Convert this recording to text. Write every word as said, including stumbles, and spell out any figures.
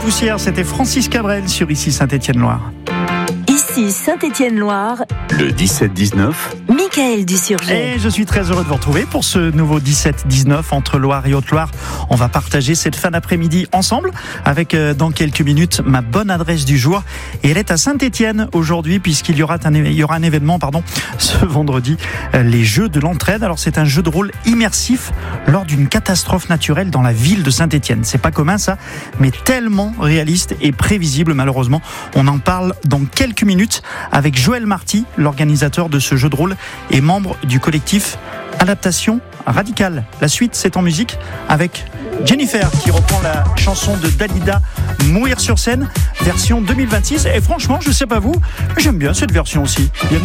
poussière, c'était Francis Cabrel sur Ici Saint-Étienne-Loire. Ici Saint-Étienne-Loire. Le dix-sept dix-neuf. Mickaël Dusurgé. Et je suis très heureux de vous retrouver pour ce nouveau dix-sept dix-neuf entre Loire et Haute-Loire. On va partager cette fin d'après-midi ensemble avec euh, dans quelques minutes ma bonne adresse du jour. Et elle est à Saint-Étienne aujourd'hui puisqu'il y aura un, il y aura un événement pardon, ce vendredi, euh, les Jeux de l'Entraide. Alors c'est un jeu de rôle immersif lors d'une catastrophe naturelle dans la ville de Saint-Étienne. C'est pas commun ça, mais tellement réaliste et prévisible malheureusement. On en parle dans quelques minutes avec Joël Marty, l'organisateur de ce jeu de rôle et membre du collectif Adaptation Radicale. La suite, c'est en musique avec Jennifer qui reprend la chanson de Dalida, Mourir sur scène, version deux mille vingt-six. Et franchement, je sais pas vous, j'aime bien cette version aussi. Il y a